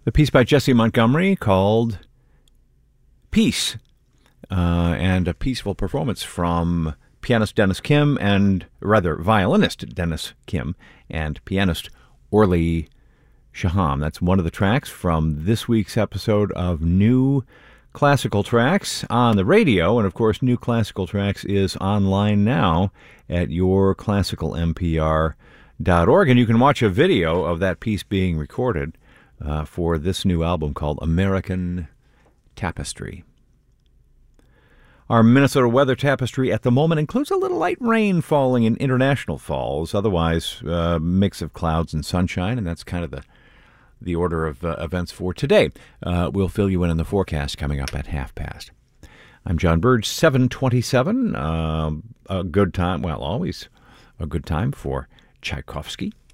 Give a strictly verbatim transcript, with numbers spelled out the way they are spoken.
a piece by Jesse Montgomery called Peace, uh, and a peaceful performance from pianist Dennis Kim, and rather violinist Dennis Kim, and pianist Orly Shaham. That's one of the tracks from this week's episode of New Classical Tracks on the radio, and of course New Classical Tracks is online now at your classical m p r dot org, and you can watch a video of that piece being recorded uh, for this new album called American Tapestry. Our Minnesota weather tapestry at the moment includes a little light rain falling in International Falls, otherwise a uh, mix of clouds and sunshine, and that's kind of the the order of uh, events for today. Uh, we'll fill you in on the forecast coming up at half past. I'm John Burge, seven twenty-seven. Uh, a good time, well, always a good time for Tchaikovsky.